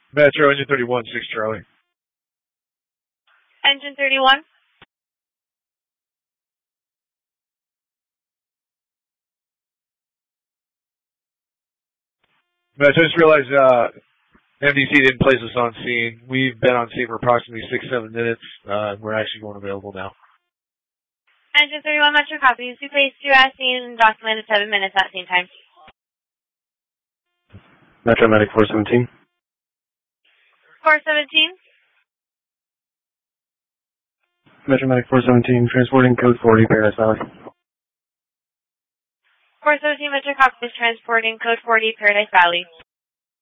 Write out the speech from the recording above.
Metro Engine 31, 6 Charlie. Engine 31. Metro, I just realized MDC didn't place us on scene. We've been on scene for approximately 6-7 minutes. We're actually going available now. Engine 31 Metro copies. We placed you at scene and documented 7 minutes at scene time. Metro Medic 417. 417. Metro Medic 417, transporting code 40, Paradise Valley. 417 Metro copies, transporting code 40, Paradise Valley.